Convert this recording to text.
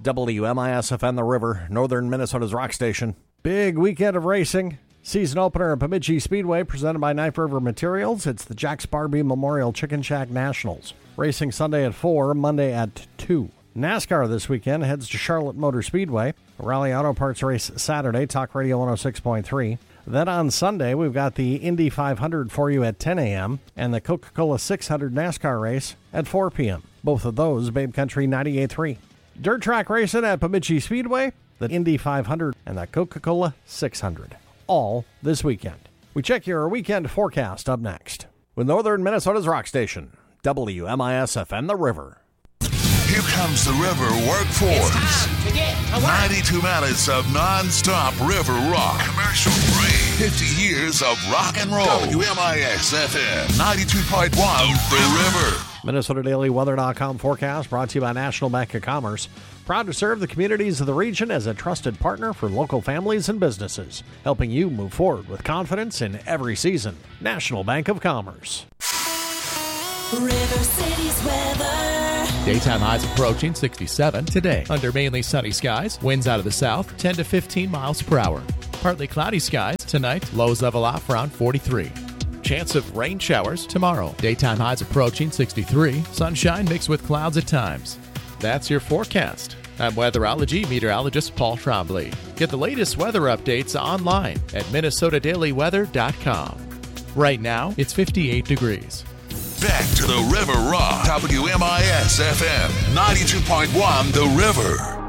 WMIS-FM The River, northern Minnesota's rock station. Big weekend of racing. Season opener at Bemidji Speedway, presented by Knife River Materials. It's the Jack Sparby Memorial Chicken Shack Nationals. Racing Sunday at 4, Monday at 2. NASCAR this weekend heads to Charlotte Motor Speedway. Raleigh Auto Parts race Saturday, Talk Radio 106.3. Then on Sunday, we've got the Indy 500 for you at 10 a.m. and the Coca-Cola 600 NASCAR race at 4 p.m. Both of those, Babe Country 98.3. Dirt track racing at Bemidji Speedway, the Indy 500 and the Coca-Cola 600. All this weekend. We check your weekend forecast up next. With northern Minnesota's rock station, WMIS-FM The River. Here comes the River Workforce. 92 minutes of non-stop river rock. Commercial free. 50 years of rock and roll. WMIS-FM 92.1 The River. MinnesotaDailyWeather.com forecast brought to you by National Bank of Commerce. Proud to serve the communities of the region as a trusted partner for local families and businesses, helping you move forward with confidence in every season. National Bank of Commerce. River City's weather. Daytime highs approaching 67 today. Under mainly sunny skies, winds out of the south 10 to 15 miles per hour. Partly cloudy skies tonight, lows level off around 43. Chance of rain showers tomorrow. Daytime highs approaching 63. Sunshine mixed with clouds at times. That's your forecast. I'm weatherology meteorologist Paul Trombley. Get the latest weather updates online at MinnesotaDailyWeather.com. Right now, it's 58 degrees. Back to the River Rock. WMIS-FM 92.1 The River.